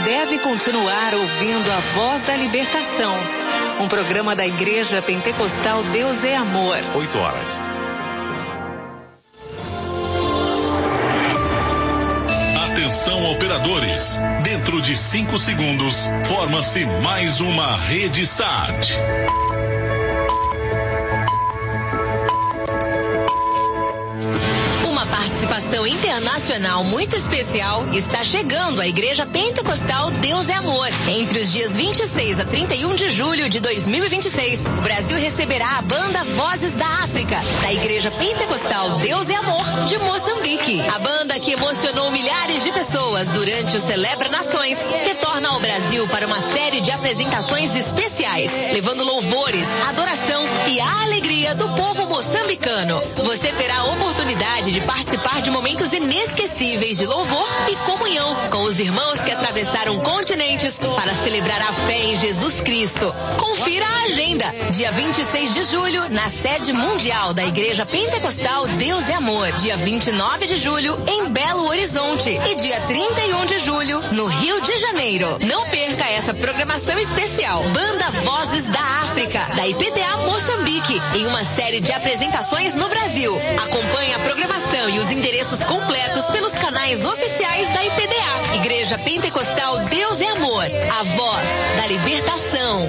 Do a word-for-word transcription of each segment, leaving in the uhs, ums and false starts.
deve continuar ouvindo a voz da libertação. Um programa da Igreja Pentecostal Deus é Amor. Oito horas. Atenção, operadores. Dentro de cinco segundos, forma-se mais uma rede S A T. Participação internacional muito especial está chegando à Igreja Pentecostal Deus é Amor. Entre os dias vinte e seis a trinta e um de julho de dois mil e vinte e seis, o Brasil receberá a banda Vozes da África, da Igreja Pentecostal Deus é Amor de Moçambique. A banda que emocionou milhares de pessoas durante o Celebra Nações retorna ao Brasil para uma série de apresentações especiais, levando louvores, adoração e a alegria do povo moçambicano. Você terá a oportunidade de participar de momentos inesquecíveis de louvor e comunhão com os irmãos que atravessaram continentes para celebrar a fé em Jesus Cristo. Confira a agenda. Dia vinte e seis de julho, na sede mundial da Igreja Pentecostal Deus é Amor. Dia vinte e nove de julho, em Belo Horizonte. E dia trinta e um de julho, no Rio de Janeiro. Não perca essa programação especial. Banda Vozes da África, da I P D A Moçambique, em uma série de apresentações no Brasil. Acompanhe a programação e os endereços completos pelos canais oficiais da I P D A. Igreja Pentecostal Deus é Amor, a voz da libertação.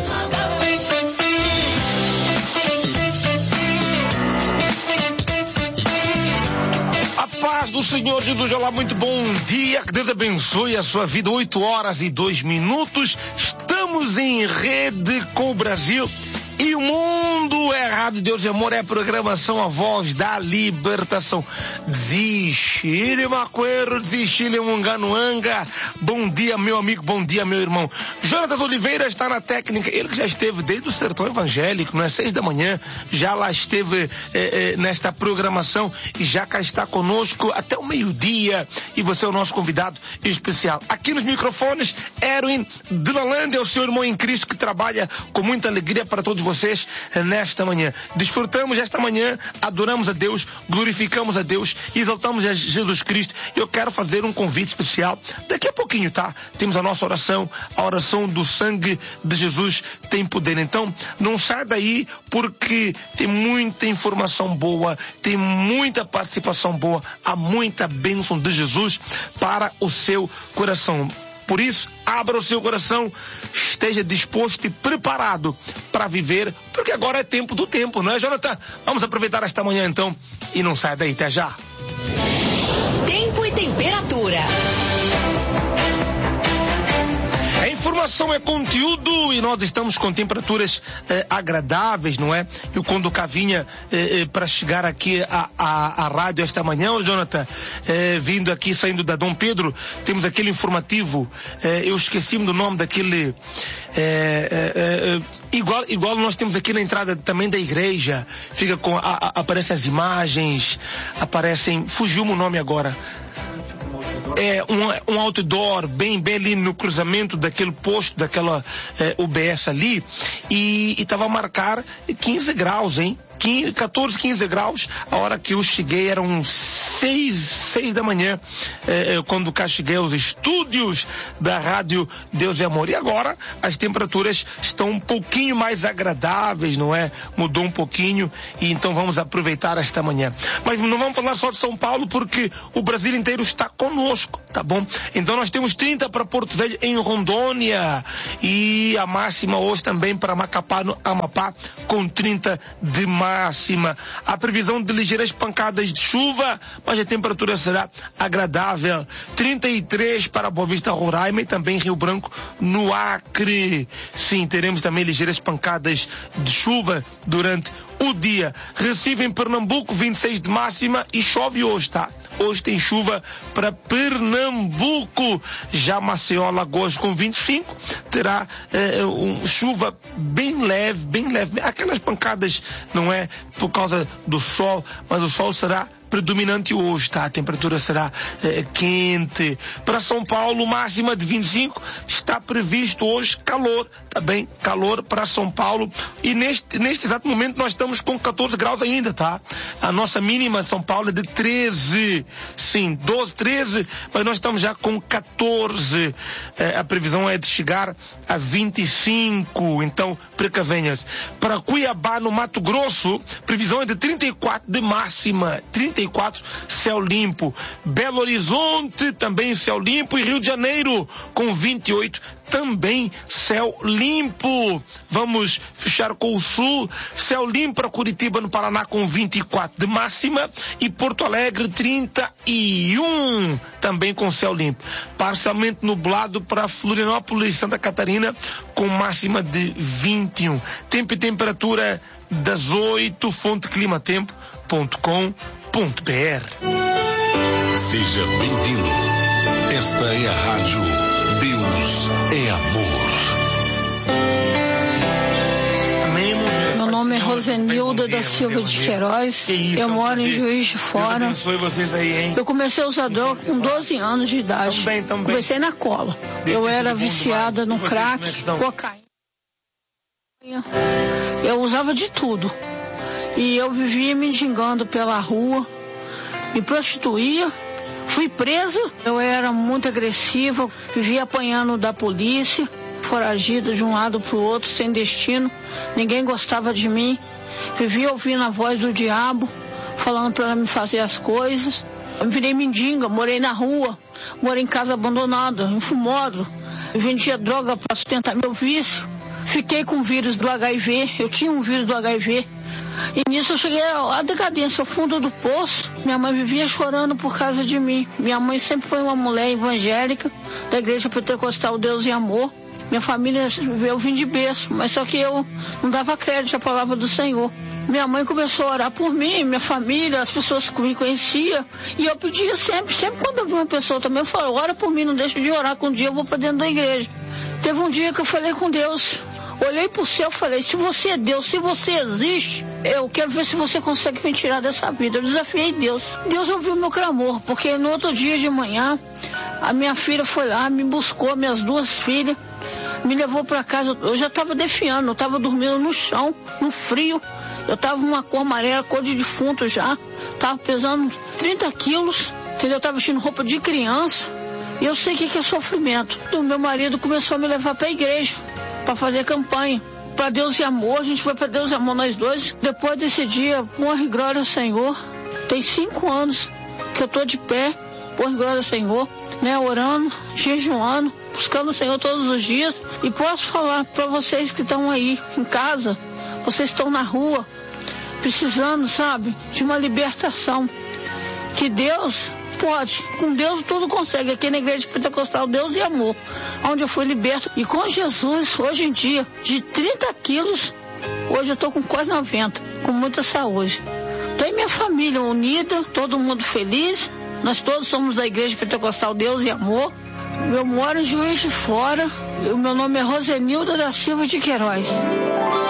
A paz do Senhor Jesus, olá, muito bom dia, que Deus abençoe a sua vida. Oito horas e dois minutos, estamos em rede com o Brasil e o mundo. É Rádio Deus e Amor, é a programação A Voz da Libertação. Desistir, macoeiro, desistir, munganuanga. Bom dia, meu amigo, bom dia, meu irmão. Jonatas Oliveira está na técnica, ele que já esteve desde o sertão evangélico, não é? Seis da manhã, já lá esteve eh, eh, nesta programação e já cá está conosco até o meio-dia. E você é o nosso convidado especial. Aqui nos microfones, Erwin de Lalândia, é o seu irmão em Cristo que trabalha com muita alegria para todos vocês nesta manhã. Desfrutamos esta manhã, adoramos a Deus, glorificamos a Deus, exaltamos a Jesus Cristo. Eu quero fazer um convite especial daqui a pouquinho, tá? Temos a nossa oração, a oração do sangue de Jesus tem poder. Então, não sai daí, porque tem muita informação boa, tem muita participação boa, há muita bênção de Jesus para o seu coração. Por isso, abra o seu coração, esteja disposto e preparado para viver, porque agora é tempo do tempo, não é, Jonathan? Vamos aproveitar esta manhã então e não sai daí, até já. Tempo e temperatura. A informação é conteúdo e nós estamos com temperaturas eh, agradáveis, não é? Eu quando cá vinha eh, eh, para chegar aqui à, à, à rádio esta manhã, oh, Jonathan, eh, vindo aqui, saindo da Dom Pedro, temos aquele informativo, eh, eu esqueci-me do nome daquele, eh, eh, eh, igual, igual nós temos aqui na entrada também da igreja, fica com, a, a, aparecem as imagens, aparecem, fugiu-me o nome agora. É um, um outdoor bem, bem ali no cruzamento daquele posto, daquela é, U B S ali, e estava a marcar quinze graus, hein? quinze, catorze, quinze graus. A hora que eu cheguei eram seis, seis da manhã, eh, quando cá cheguei aos estúdios da Rádio Deus e Amor. E agora as temperaturas estão um pouquinho mais agradáveis, não é? Mudou um pouquinho, e então vamos aproveitar esta manhã. Mas não vamos falar só de São Paulo, porque o Brasil inteiro está conosco, tá bom? Então nós temos trinta para Porto Velho, em Rondônia, e a máxima hoje também para Macapá, no Amapá, com trinta de máxima. A previsão de ligeiras pancadas de chuva, mas a temperatura será agradável. trinta e três para Boa Vista, Roraima, e também Rio Branco, no Acre. Sim, teremos também ligeiras pancadas de chuva durante o dia. Recife, em Pernambuco, vinte e seis de máxima, e chove hoje, tá? Hoje tem chuva para Pernambuco. Já Maceió, Alagoas, com vinte e cinco, terá eh, um, chuva bem leve, bem leve. Aquelas pancadas, não é por causa do sol, mas o sol será predominante hoje, tá? A temperatura será eh, quente. Para São Paulo, máxima de vinte e cinco, está previsto hoje calor, tá bem? Calor para São Paulo. E neste, neste exato momento nós estamos com catorze graus ainda, tá? A nossa mínima em São Paulo é de treze, sim, doze, treze, mas nós estamos já com catorze. Eh, a previsão é de chegar a vinte e cinco, então precavenhas. Para Cuiabá, no Mato Grosso, previsão é de trinta e quatro de máxima, trinta e quatro, céu limpo. Belo Horizonte, também céu limpo, e Rio de Janeiro, com vinte e oito, também céu limpo. Vamos fechar com o sul, céu limpo para Curitiba, no Paraná, com vinte e quatro de máxima, e Porto Alegre, trinta e um, também com céu limpo. Parcialmente nublado para Florianópolis e Santa Catarina, com máxima de vinte e um. Tempo e temperatura das oito, fonte climatempo ponto com ponto b r. Seja bem-vindo. Esta é a rádio Deus é Amor. Meu nome é Rosenilda da Silva de Queiroz. Eu moro em Juiz de Fora. Eu comecei a usar droga com doze anos de idade. Comecei na cola. Eu era viciada no crack, cocaína. Eu usava de tudo. E eu vivia mendigando pela rua, me prostituía, fui presa. Eu era muito agressiva, vivia apanhando da polícia, foragida de um lado para o outro, sem destino. Ninguém gostava de mim. Vivia ouvindo a voz do diabo, falando para me fazer as coisas. Eu virei mendiga, morei na rua, morei em casa abandonada, em fumódromo. Eu vendia droga para sustentar meu vício. Fiquei com o vírus do H I V, eu tinha um vírus do H I V. E nisso eu cheguei à decadência, ao fundo do poço. Minha mãe vivia chorando por causa de mim. Minha mãe sempre foi uma mulher evangélica, da Igreja Pentecostal Deus e Amor. Minha família, eu vim de berço, mas só que eu não dava crédito à palavra do Senhor. Minha mãe começou a orar por mim, minha família, as pessoas que me conheciam. E eu pedia sempre, sempre quando eu vi uma pessoa também, eu falava, ora por mim, não deixa de orar, que um dia eu vou para dentro da igreja. Teve um dia que eu falei com Deus. Olhei pro céu e falei, se você é Deus, se você existe, eu quero ver se você consegue me tirar dessa vida. Eu desafiei Deus. Deus ouviu meu clamor, porque no outro dia de manhã, a minha filha foi lá, me buscou, minhas duas filhas, me levou para casa. Eu já estava defiando, eu estava dormindo no chão, no frio. Eu estava uma cor amarela, cor de defunto já. Estava pesando trinta quilos, entendeu? Eu estava vestindo roupa de criança. E eu sei o que é sofrimento. O meu marido começou a me levar para a igreja, para fazer campanha. Para Deus e Amor, a gente foi para Deus e Amor nós dois. Depois desse dia, honra e glória ao Senhor. Tem cinco anos que eu tô de pé, honra e glória ao Senhor, né? Orando, jejuando, buscando o Senhor todos os dias. E posso falar para vocês que estão aí em casa, vocês estão na rua, precisando, sabe, de uma libertação. Que Deus pode, com Deus tudo consegue. Aqui na Igreja Pentecostal Deus e Amor, onde eu fui liberto. E com Jesus, hoje em dia, de trinta quilos, hoje eu tô com quase noventa, com muita saúde. Tem minha família unida, todo mundo feliz. Nós todos somos da Igreja Pentecostal Deus e Amor. Eu moro em Juiz de Fora. O meu nome é Rosenilda da Silva de Queiroz.